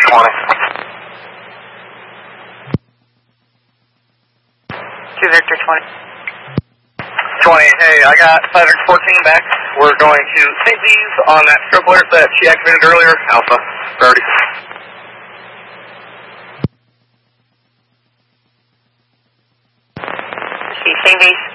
20. 2 Victor 20. 20, hey, I got 514 back. We're going to St. B's on that strobe alert that she activated earlier. Alpha, priority. See St. B's.